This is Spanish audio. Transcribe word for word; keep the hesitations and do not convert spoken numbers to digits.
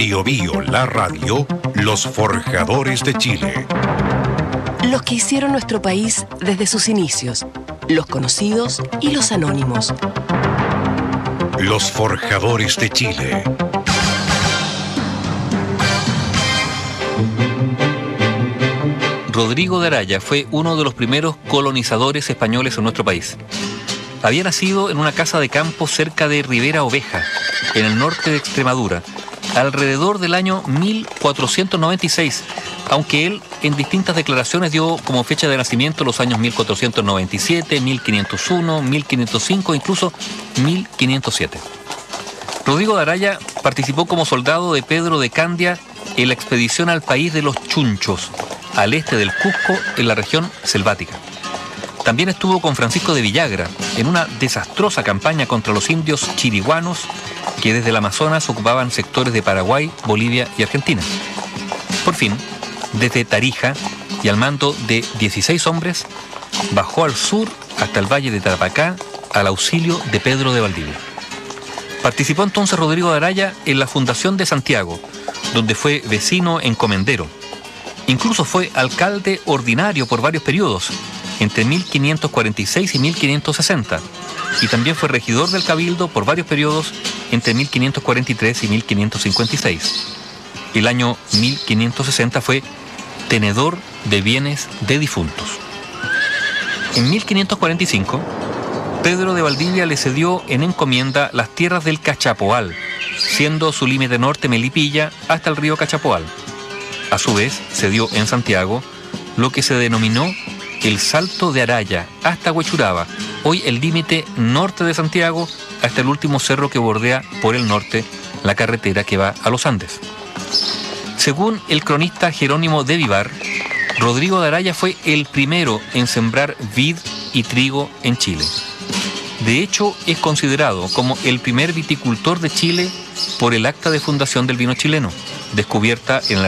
Bio Bio, la radio, los forjadores de Chile. Los que hicieron nuestro país desde sus inicios, los conocidos y los anónimos. Los forjadores de Chile. Rodrigo de Araya fue uno de los primeros colonizadores españoles en nuestro país. Había nacido en una casa de campo cerca de Ribera Oveja, en el norte de Extremadura, alrededor del año mil cuatrocientos noventa y seis, aunque él en distintas declaraciones dio como fecha de nacimiento los años mil cuatrocientos noventa y siete, mil quinientos uno, mil quinientos cinco, incluso mil quinientos siete. Rodrigo de Araya participó como soldado de Pedro de Candia en la expedición al país de los Chunchos, al este del Cusco, en la región selvática. También estuvo con Francisco de Villagra en una desastrosa campaña contra los indios chiriguanos que desde el Amazonas ocupaban sectores de Paraguay, Bolivia y Argentina. Por fin, desde Tarija y al mando de dieciséis hombres, bajó al sur hasta el valle de Tarapacá al auxilio de Pedro de Valdivia. Participó entonces Rodrigo de Araya en la fundación de Santiago, donde fue vecino encomendero. Incluso fue alcalde ordinario por varios periodos, entre mil quinientos cuarenta y seis y mil quinientos sesenta, y también fue regidor del Cabildo por varios periodos entre mil quinientos cuarenta y tres y mil quinientos cincuenta y seis. El año mil quinientos sesenta fue tenedor de bienes de difuntos. En mil quinientos cuarenta y cinco, Pedro de Valdivia le cedió en encomienda las tierras del Cachapoal, siendo su límite norte Melipilla hasta el río Cachapoal. A su vez, se dio en Santiago lo que se denominó el Salto de Araya hasta Huechuraba, hoy el límite norte de Santiago hasta el último cerro que bordea por el norte la carretera que va a los Andes. Según el cronista Jerónimo de Vivar, Rodrigo de Araya fue el primero en sembrar vid y trigo en Chile. De hecho, es considerado como el primer viticultor de Chile por el acta de fundación del vino chileno, descubierta en el